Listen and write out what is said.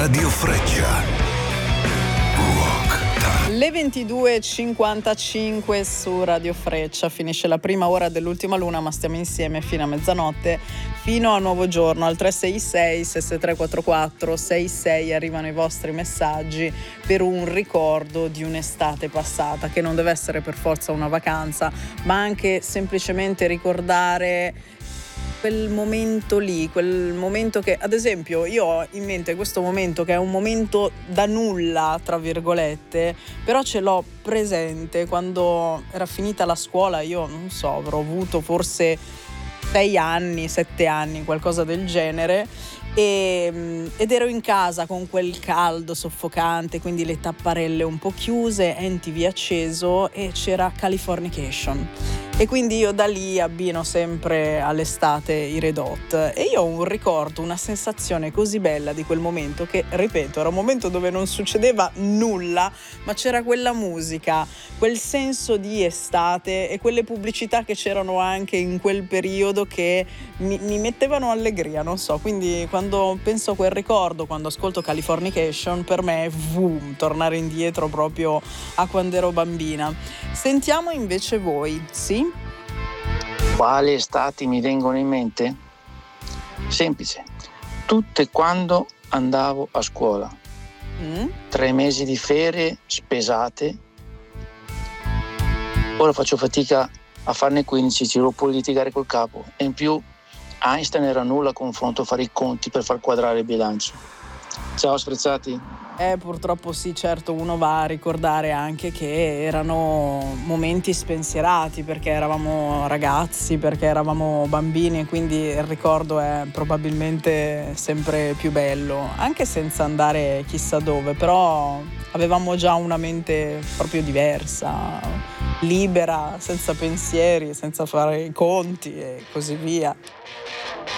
Radio Freccia. Le 22.55 su Radio Freccia, finisce la prima ora dell'ultima luna, ma stiamo insieme fino a mezzanotte, fino a nuovo giorno. Al 366 6344 66 arrivano i vostri messaggi per un ricordo di un'estate passata, che non deve essere per forza una vacanza, ma anche semplicemente ricordare quel momento lì, quel momento che, ad esempio, io ho in mente questo momento che è un momento da nulla, tra virgolette, però ce l'ho presente quando era finita la scuola. Io non so, avrò avuto forse 6 anni, 7 anni, qualcosa del genere, ed ero in casa con quel caldo soffocante, quindi le tapparelle un po' chiuse, MTV acceso e c'era Californication. E quindi io da lì abbino sempre all'estate i Red Hot, e io ho un ricordo, una sensazione così bella di quel momento che, ripeto, era un momento dove non succedeva nulla, ma c'era quella musica, quel senso di estate e quelle pubblicità che c'erano anche in quel periodo che mi mettevano allegria, non so. Quindi quando penso a quel ricordo, quando ascolto Californication, per me è tornare indietro proprio a quando ero bambina. Sentiamo invece voi, sì? Quali estati mi vengono in mente? Semplice, tutte quando andavo a scuola. 3 mesi di ferie spesate. Ora faccio fatica a farne 15, ci devo pure litigare col capo. E in più Einstein era nulla a confronto a fare i conti per far quadrare il bilancio. Ciao sprezzati. Purtroppo sì, certo, uno va a ricordare anche che erano momenti spensierati, perché eravamo ragazzi, perché eravamo bambini, e quindi il ricordo è probabilmente sempre più bello, anche senza andare chissà dove, però avevamo già una mente proprio diversa, libera, senza pensieri, senza fare i conti e così via.